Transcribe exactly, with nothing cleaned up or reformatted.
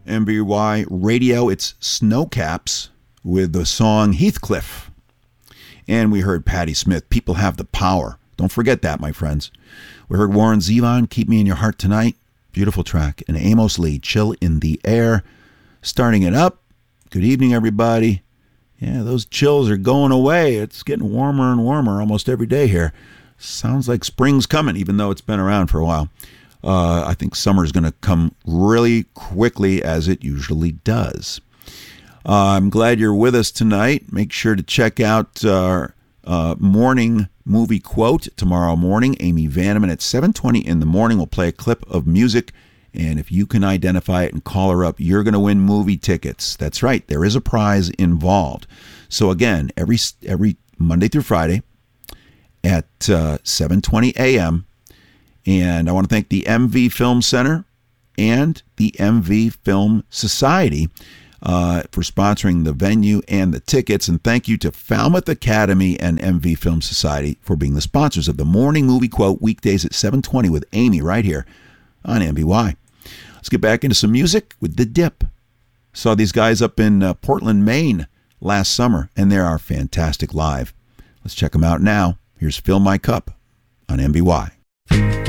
M B Y Radio. It's Snowcaps with the song Heathcliff. And we heard Patti Smith, People Have the Power. Don't forget that, my friends. We heard Warren Zevon, Keep Me in Your Heart Tonight. Beautiful track. And Amos Lee, Chill in the Air. Starting it up. Good evening, everybody. Yeah, those chills are going away. It's getting warmer and warmer almost every day here. Sounds like spring's coming, even though it's been around for a while. Uh, I think summer's going to come really quickly, as it usually does. Uh, I'm glad you're with us tonight. Make sure to check out our uh, morning movie quote tomorrow morning. Amy Vanneman at seven twenty in the morning will play a clip of music. And if you can identify it and call her up, you're going to win movie tickets. That's right. There is a prize involved. So again, every every Monday through Friday at uh, seven twenty a.m. And I want to thank the M V Film Center and the M V Film Society uh, for sponsoring the venue and the tickets. And thank you to Falmouth Academy and M V Film Society for being the sponsors of the Morning Movie Quote weekdays at seven twenty with Amy right here on M B Y. Let's get back into some music with The Dip. Saw these guys up in uh, Portland, Maine last summer, and they are fantastic live. Let's check them out now. Here's Fill My Cup on M B Y.